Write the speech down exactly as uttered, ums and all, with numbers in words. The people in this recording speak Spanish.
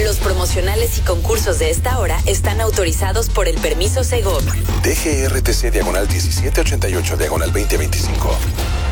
Los promocionales y concursos de esta hora están autorizados por el permiso Segov. D G R T C diagonal diecisiete ochenta y ocho diagonal veinte veinticinco.